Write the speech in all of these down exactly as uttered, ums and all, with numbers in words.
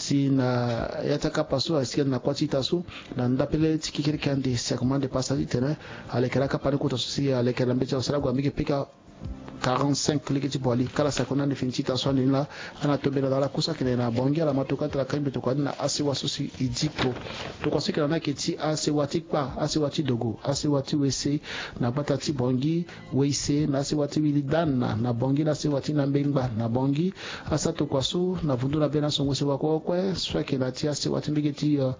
si na yataka paso asikia na kwati taso na ndapele tikikiri kandi segment de passage tene alekera kapani ko tosi alekera mbecha sala kwa mbike pika quarante-cinq ligiti boli kala sakona ni finti taso ni la ana tobela dala kusa kene na bongia la matoka tra kambi to kwa na asi wasusi idiko to kwa sikira na keti asi wati pa asi wati dogo asi wati wese na batati bongi wese na asi wati wilidana na bongi na asi wati na mbengba na bongi asa to kwa su na vundu na bena songo se wako kwa swake na tia asi wati mbigeti uh,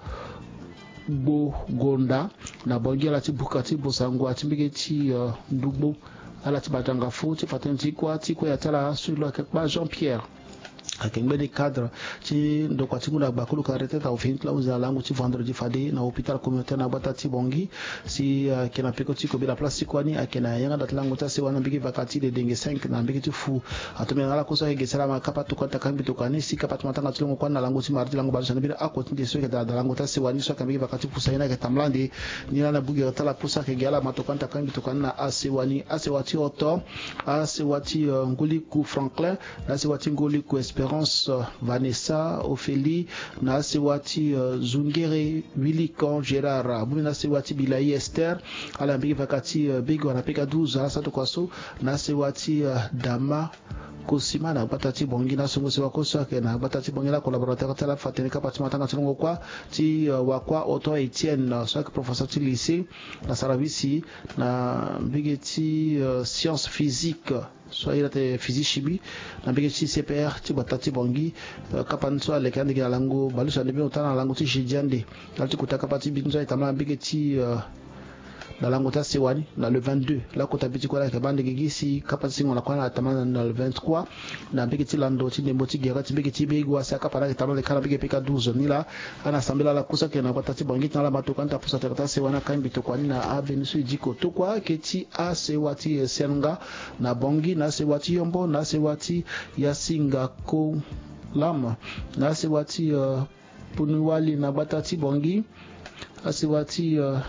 bo gonda na bongi la ti bukati bosango ati mbigeti uh, ndugbo ala ti batanga futi fatenti kwa ti kwa yatala sur le Jean Pierre akengbe de cadre ti ndo kwa tingu na bakulu ka reteta ofint la uza langu ti vendredi fade na hôpital communautaire na batati bongi si uh, kena peko ti ko bila place kwani akena yanga dat langu ta se wana bigi vakati de denge cinq na bigi ti fu atome ngala ko so ge sala ma kapa to kwata kambi to kani si kapa matanga ti longo kwa na langu ti mardi langu ba sana bila akoti de so ke da langu ta se wani so ka bigi vakati fu sayina ke tamlande ni na bugi ta la pusa ke gala ma to kwanta kambi to kana ase wani ase wati oto ase wati uh, nguli ku Franklin na ase wati nguli ku Vanessa, Ophélie, na sewati uh, Zungere, Willy Kan, Gérard, Muna sewati Bilaï Esther, ala mbiki vakati uh, Bigo na peka douze, ala sato kwaso, na sewati uh, Dama, Kosima na batati bongi na songo sewa kosa ke na batati bongi la collaborateur tala fatene kapati matanga tolongo kwa ti uh, wakwa Otto Etienne uh, soit professeur ti lycée na service na mbiki uh, science physique soit il était physique chimie na mbiki C P R ti batati bongi uh, kapani so ale kandi la lango balu sa ndebe otana lango ti jidiande alti kutaka pati binzo itamla mbiki ti uh, na lango ta sewani na le vingt-deux la kota biti kwa la kabande gigisi kapasi ngona kwa na tamana na le vingt-trois na bigiti lando ti nembo ti gera ti bigiti begwa sa kapana ke tamana le kana bigi peka douze ni la ana sambela la kusa ke na kwa tati bangi na la matokanta pusa ta sewana kan bito kwa ni na aveni su jiko to kwa ke ti a sewati senga na bongi na sewati yombo na sewati yasinga ko lama na sewati uh, punuwali na batati bongi asewati uh,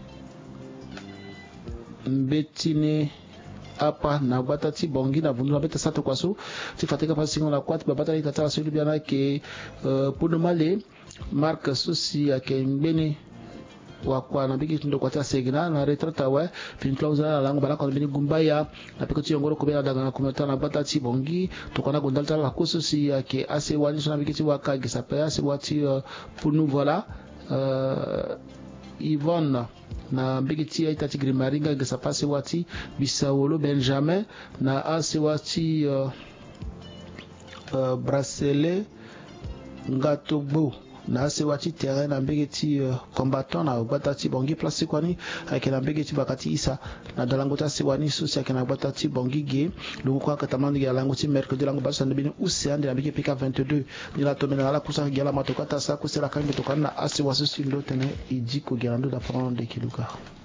mbetine apa na batati bongi na vundu na beta sato kwaso ti fatika pasingo la kwati babata ita tala sulu biana ke uh, puno male marque sosi ake mbene wakwa na bigi ndo kwata segina na retrata wa fin clause la lango bala ko bini gumbaya na peko ti ngoro ko bela daga na kumeta na batati bongi to kona gondalta la kososi ake ase wani so na bigi ti waka gisa pa ase wati uh, puno voilà uh, Yvonne na mbigiti ya itati grimaringa gesa pase wati Bisawolo Benjamin na ase wati uh, uh, bracelet Ngatogbo na ase wati terrain na mbigiti uh, combattant na batati bongi place kwani akena mbigiti bakati isa na dalangota sewani susi akena batati bongi ge luko kwa katamandi ya langoti mercredi lango basa ndebini usiande na mbigi pika vingt-deux ni la tomena la kusa gela matokata sa kusela kambi tokana ase wasusi ndo tene ijiko gerando da front de kiluka.